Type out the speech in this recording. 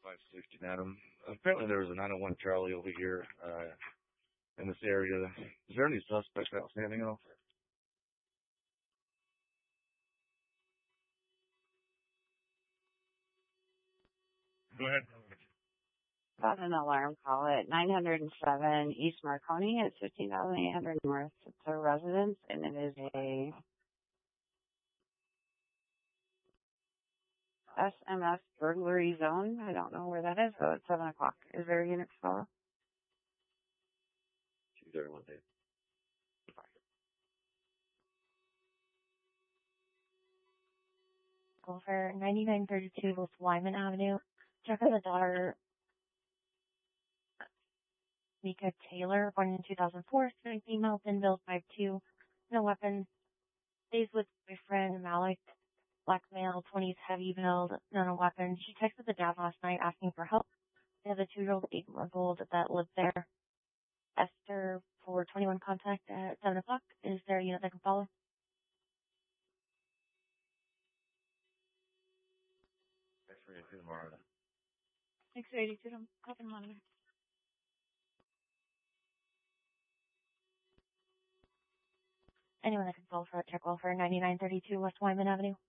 560 Adam. Apparently there was a 901 Charlie over here in this area. Is there any suspects outstanding at all? Go ahead. Got an alarm call at 907 East Marconi at 15,800 North. It's a residence, and it is a SMS burglary zone. I don't know where that is, but it's 7 o'clock. Is there a unit call? 231 Dave. Over 9932 West Wyman Avenue. Check on the daughter, Mika Taylor, born in 2004, student female, thin build 5'2", no weapon. Stays with boyfriend Malik, black male, 20s, heavy build, no weapon. She texted the dad last night asking for help. They have a 2-year-old, 8-month-old that lives there. Esther for 21 contact at 7 o'clock. Is there a unit that can follow? 682 tomorrow. 682, copy monitor. Anyone that can follow for a check well for 9932 West Wyman Avenue.